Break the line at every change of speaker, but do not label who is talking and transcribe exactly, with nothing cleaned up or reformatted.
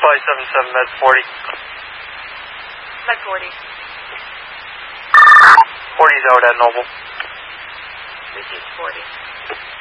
five seven seven, med forty.
Med forty.
forty's out at Noble.
Received forty.